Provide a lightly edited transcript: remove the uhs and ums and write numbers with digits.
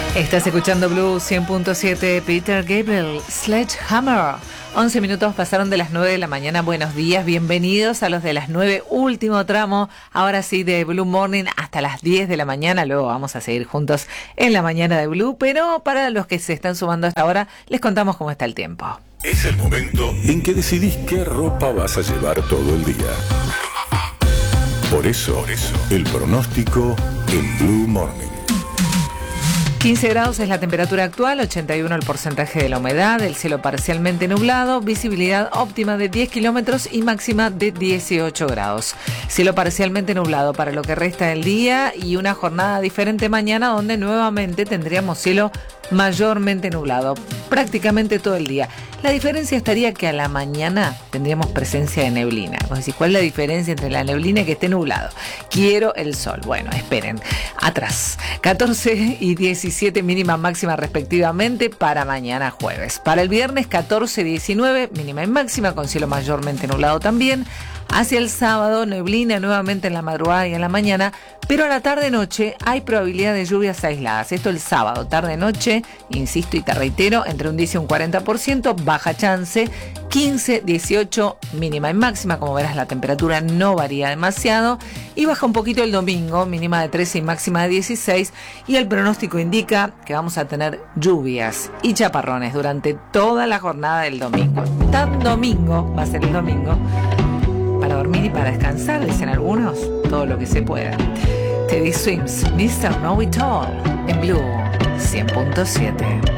Estás escuchando Blue 100.7, Peter Gabriel, Sledgehammer. 11 minutos pasaron de las 9 de la mañana. Buenos días, bienvenidos a los de las 9, último tramo, ahora sí, de Blue Morning hasta las 10 de la mañana. Luego vamos a seguir juntos en la mañana de Blue, pero para los que se están sumando hasta ahora, les contamos cómo está el tiempo. Es el momento en que decidís qué ropa vas a llevar todo el día. Por eso, el pronóstico en Blue Morning. 15 grados es la temperatura actual, 81 el porcentaje de la humedad, el cielo parcialmente nublado, visibilidad óptima de 10 kilómetros y máxima de 18 grados. Cielo parcialmente nublado para lo que resta del día y una jornada diferente mañana donde nuevamente tendríamos cielo mayormente nublado, prácticamente todo el día. La diferencia estaría que a la mañana tendríamos presencia de neblina. Vos decís, ¿cuál es la diferencia entre la neblina y que esté nublado? Quiero el sol. Bueno, esperen, atrás. 14 y 17 mínima máxima respectivamente para mañana jueves. Para el viernes 14 y 19 mínima y máxima con cielo mayormente nublado también. Hacia el sábado, neblina nuevamente en la madrugada y en la mañana, pero a la tarde-noche hay probabilidad de lluvias aisladas. Esto el sábado, tarde-noche, insisto y te reitero, entre un 10 y un 40%, baja chance, 15, 18, mínima y máxima. Como verás, la temperatura no varía demasiado y baja un poquito el domingo, mínima de 13 y máxima de 16, y el pronóstico indica que vamos a tener lluvias y chaparrones durante toda la jornada del domingo. Tan domingo, va a ser el domingo, para dormir y para descansar, dicen algunos, todo lo que se pueda. Teddy Swims, Mr. Know It All, en Blue 100.7.